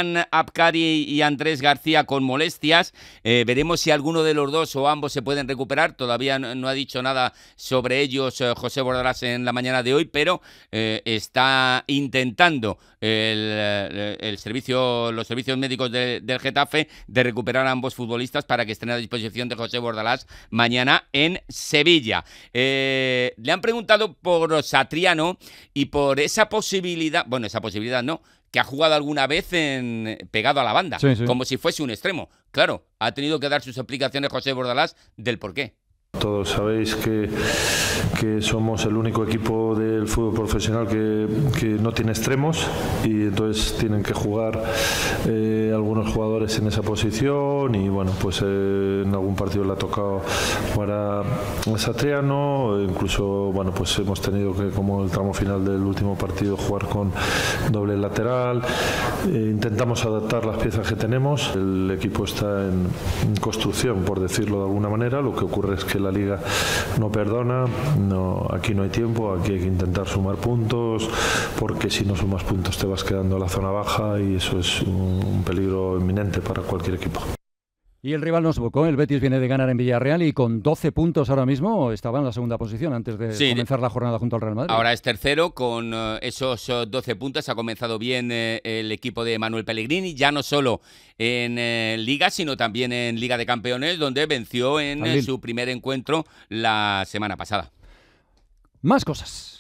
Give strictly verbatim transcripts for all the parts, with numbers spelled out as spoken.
Iván Apcari y Andrés García con molestias. Eh, veremos si alguno de los dos o ambos se pueden recuperar. Todavía no, no ha dicho nada sobre ellos eh, José Bordalás en la mañana de hoy, pero eh, está intentando el, el servicio, los servicios médicos de, del Getafe de recuperar a ambos futbolistas para que estén a disposición de José Bordalás mañana en Sevilla. Eh, le han preguntado por Satriano y por esa posibilidad, bueno, esa posibilidad no, que ha jugado alguna vez en, pegado a la banda, sí, sí. como si fuese un extremo. Claro, ha tenido que dar sus explicaciones José Bordalás del porqué. Todos sabéis que, que somos el único equipo del fútbol profesional que, que no tiene extremos y entonces tienen que jugar eh, algunos jugadores en esa posición y bueno, pues eh, en algún partido le ha tocado jugar a Satriano, incluso bueno, pues hemos tenido que, como el tramo final del último partido, jugar con doble lateral. Eh, intentamos adaptar las piezas que tenemos. El equipo está en, en construcción, por decirlo de alguna manera. Lo que ocurre es que la Liga no perdona, no, aquí no hay tiempo, aquí hay que intentar sumar puntos, porque si no sumas puntos te vas quedando en la zona baja y eso es un, un peligro inminente para cualquier equipo. Y el rival no es Bocó, el Betis viene de ganar en Villarreal y con doce puntos ahora mismo estaba en la segunda posición antes de sí, comenzar la jornada junto al Real Madrid. Ahora es tercero con uh, esos uh, doce puntos, ha comenzado bien uh, el equipo de Manuel Pellegrini, ya no solo en uh, Liga, sino también en Liga de Campeones, donde venció en uh, su primer encuentro la semana pasada. Más cosas.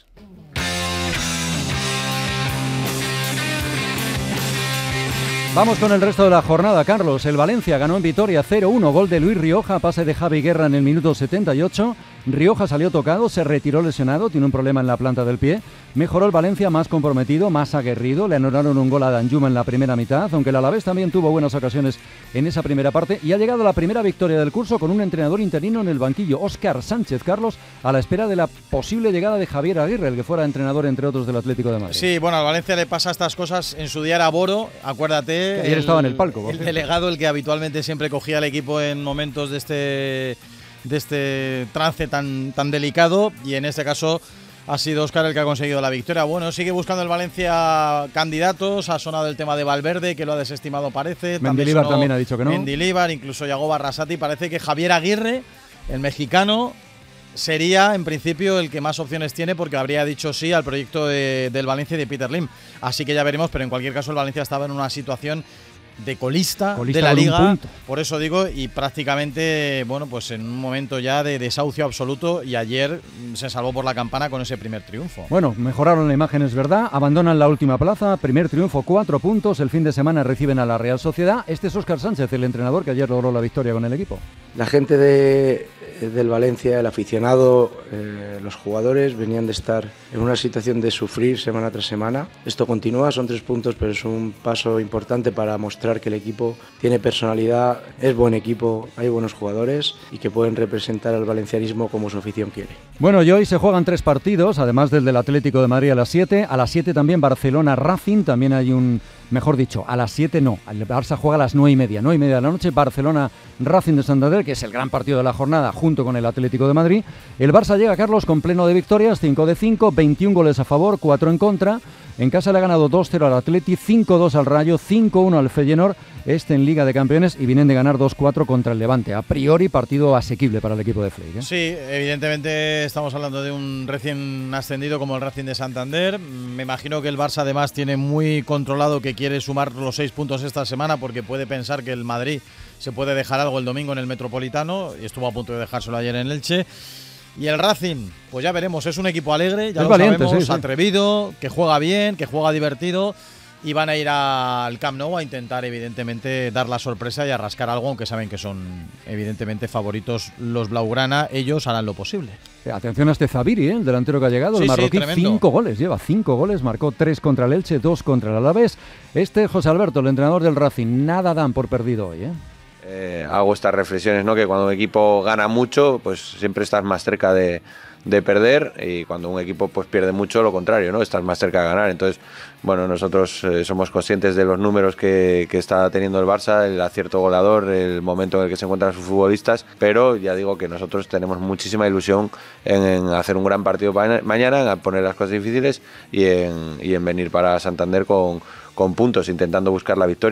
Vamos con el resto de la jornada, Carlos. El Valencia ganó en Vitoria cero uno, gol de Luis Rioja, pase de Javi Guerra en el minuto setenta y ocho. Rioja salió tocado, se retiró lesionado, tiene un problema en la planta del pie. Mejoró el Valencia, más comprometido, más aguerrido. Le anularon un gol a Danjuma en la primera mitad, aunque el Alavés también tuvo buenas ocasiones en esa primera parte. Y ha llegado la primera victoria del curso con un entrenador interino en el banquillo, Óscar Sánchez, Carlos, a la espera de la posible llegada de Javier Aguirre, el que fuera entrenador, entre otros, del Atlético de Madrid. Sí, bueno, al Valencia le pasa estas cosas. En su día era Boro, acuérdate. Que ayer el, estaba en el palco. El delegado, el que habitualmente siempre cogía al equipo en momentos de este... de este trance tan, tan delicado, y en este caso ha sido Óscar el que ha conseguido la victoria. Bueno, sigue buscando el Valencia candidatos, ha sonado el tema de Valverde, que lo ha desestimado parece. Mendilibar también, también ha dicho que no. Mendilibar, incluso Yagoba Arrasati, parece que Javier Aguirre, el mexicano, sería en principio el que más opciones tiene porque habría dicho sí al proyecto de, del Valencia y de Peter Lim. Así que ya veremos, pero en cualquier caso el Valencia estaba en una situación de colista, colista de la Liga, por eso digo, y prácticamente, bueno, pues en un momento ya de desahucio absoluto, y ayer se salvó por la campana con ese primer triunfo. Bueno, mejoraron la imagen, es verdad, abandonan la última plaza, primer triunfo, cuatro puntos, el fin de semana reciben a la Real Sociedad. Este es Óscar Sánchez, el entrenador que ayer logró la victoria con el equipo. La gente de, del Valencia, el aficionado, eh, los jugadores venían de estar en una situación de sufrir semana tras semana. Esto continúa, son tres puntos, pero es un paso importante para mostrar que el equipo tiene personalidad, es buen equipo, hay buenos jugadores y que pueden representar al valencianismo como su afición quiere. Bueno, y hoy se juegan tres partidos, además del del Atlético de Madrid a las siete. A las siete también Barcelona-Racing, también hay un... Mejor dicho, a las siete no, el Barça juega a las nueve y media, nueve y media de la noche, Barcelona-Racing de Santander, que es el gran partido de la jornada junto con el Atlético de Madrid. El Barça llega, Carlos, con pleno de victorias, cinco de cinco, veintiún goles a favor, cuatro en contra. En casa le ha ganado dos cero al Atleti, cinco dos al Rayo, cinco uno al Feyenoord, este en Liga de Campeones, y vienen de ganar dos cuatro contra el Levante. A priori, partido asequible para el equipo de Flick, ¿eh? Sí, evidentemente estamos hablando de un recién ascendido como el Racing de Santander. Me imagino que el Barça además tiene muy controlado que quiere sumar los seis puntos esta semana porque puede pensar que el Madrid se puede dejar algo el domingo en el Metropolitano, y estuvo a punto de dejárselo ayer en Elche. Y el Racing, pues ya veremos, es un equipo alegre, ya es lo valiente, sabemos, sí, sí. atrevido, que juega bien, que juega divertido, y van a ir al Camp Nou a intentar evidentemente dar la sorpresa y a rascar algo, aunque saben que son evidentemente favoritos los blaugrana. Ellos harán lo posible. Atención a este Zabiri, ¿eh? El delantero que ha llegado, sí, el marroquí, sí, cinco goles, lleva cinco goles, marcó tres contra el Elche, dos contra el Alavés. Este José Alberto, el entrenador del Racing, nada dan por perdido hoy, ¿eh? Eh, hago estas reflexiones, ¿no? Que cuando un equipo gana mucho, pues siempre estás más cerca de, de perder, y cuando un equipo pues pierde mucho, lo contrario, ¿no? Estás más cerca de ganar. Entonces, bueno, nosotros eh, somos conscientes de los números que, que está teniendo el Barça, el acierto goleador, el momento en el que se encuentran sus futbolistas, pero ya digo que nosotros tenemos muchísima ilusión en, en hacer un gran partido mañana, en poner las cosas difíciles y en, y en venir para Santander con, con puntos, intentando buscar la victoria.